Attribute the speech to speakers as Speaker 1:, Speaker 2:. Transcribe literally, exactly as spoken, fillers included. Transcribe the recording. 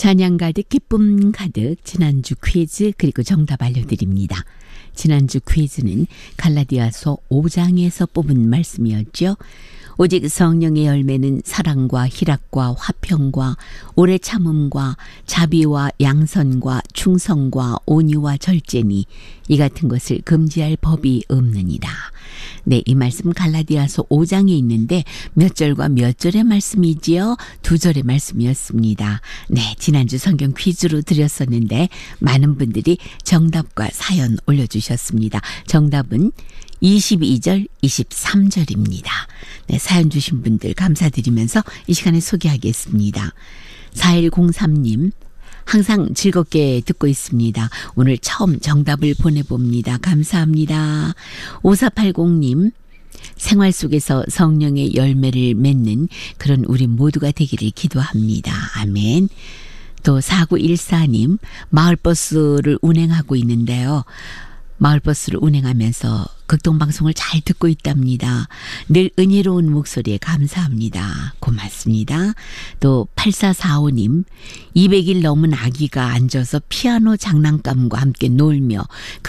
Speaker 1: 찬양 가득 기쁨 가득 지난주 퀴즈 그리고 정답 알려드립니다. 지난주 퀴즈는 갈라디아서 오 장에서 뽑은 말씀이었죠. 오직 성령의 열매는 사랑과 희락과 화평과 오래 참음과 자비와 양선과 충성과 온유와 절제니 이 같은 것을 금지할 법이 없느니라. 네, 이 말씀 갈라디아서 오 장에 있는데 몇 절과 몇 절의 말씀이지요? 두 절의 말씀이었습니다. 네, 지난주 성경 퀴즈로 드렸었는데 많은 분들이 정답과 사연 올려주셨습니다. 정답은 이십이 절, 이십삼 절입니다. 네, 사연 주신 분들 감사드리면서 이 시간에 소개하겠습니다. 사일공삼 님, 항상 즐겁게 듣고 있습니다. 오늘 처음 정답을 보내봅니다. 감사합니다. 오사팔공 님, 생활 속에서 성령의 열매를 맺는 그런 우리 모두가 되기를 기도합니다. 아멘. 또 사구일사 님, 마을버스를 운행하고 있는데요. 마을버스를 운행하면서 극동방송을 잘 듣고 있답니다. 늘 은혜로운 목소리에 감사합니다. 고맙습니다. 또 팔사사오 님, 이백 일 넘은 아기가 앉아서 피아노 장난감과 함께 놀며